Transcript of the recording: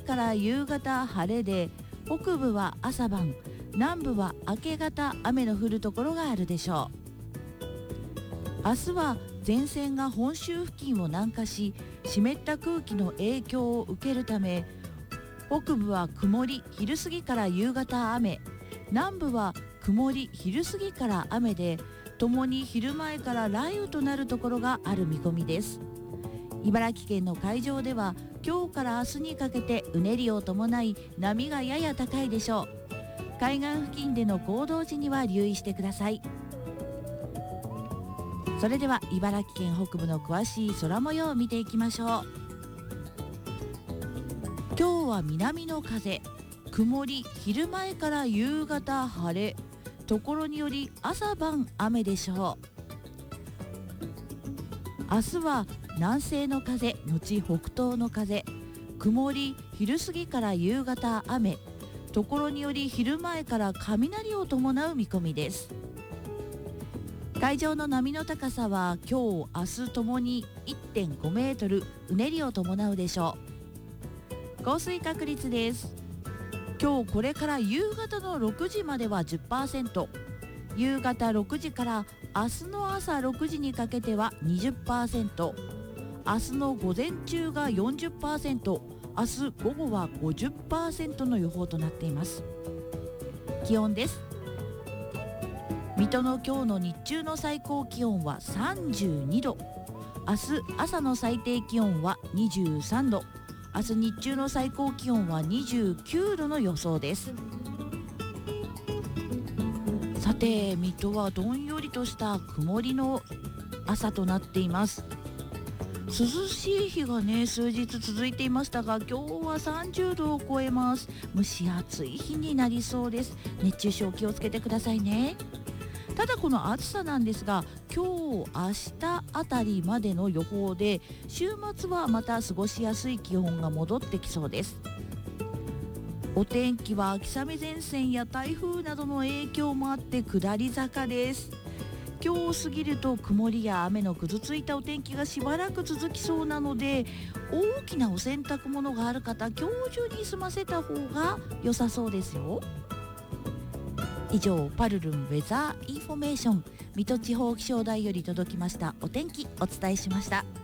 から夕方晴れで、北部は朝晩、南部は明け方雨の降るところがあるでしょう。明日は前線が本州付近を南下し、湿った空気の影響を受けるため、北部は曇り、昼過ぎから夕方雨、南部は曇り、昼過ぎから雨で、ともに昼前から雷雨となるところがある見込みです。茨城県の海上では今日から明日にかけてうねりを伴い波がやや高いでしょう。海岸付近での行動時には留意してください。それでは茨城県北部の詳しい空模様を見ていきましょう。今日は南の風、曇り、昼前から夕方晴れ、ところにより朝晩雨でしょう。明日は南西の風のち北東の風、曇り、昼過ぎから夕方雨、ところにより昼前から雷を伴う見込みです。海上の波の高さは今日明日ともに 1.5 メートル、うねりを伴うでしょう。降水確率です。今日これから夕方の6時までは 10%、 夕方6時から明日の朝6時にかけては 20%、 明日の午前中が 40%、 明日午後は 50% の予報となっています。気温です。水戸の今日の日中の最高気温は32度、明日朝の最低気温は23度、明日日中の最高気温は29度の予想です。さて、水戸はどんよりとした曇りの朝となっています。涼しい日がね、数日続いていましたが、今日は30度を超えます。蒸し暑い日になりそうです。熱中症気をつけてくださいね。ただこの暑さなんですが、今日明日あたりまでの予報で、週末はまた過ごしやすい気温が戻ってきそうです。お天気は秋雨前線や台風などの影響もあって下り坂です。今日過ぎると曇りや雨のぐずついたお天気がしばらく続きそうなので、大きなお洗濯物がある方、今日中に済ませた方が良さそうですよ。以上、パルルンウェザーインフォメーション、水戸地方気象台より届きましたお天気、お伝えしました。